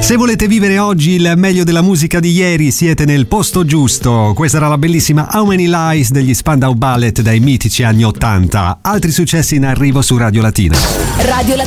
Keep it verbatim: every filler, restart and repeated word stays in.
Se volete vivere oggi il meglio della musica di ieri, siete nel posto giusto. Questa era la bellissima How Many Lies degli Spandau Ballet dai mitici anni ottanta. Altri successi in arrivo su Radio Latina. Radio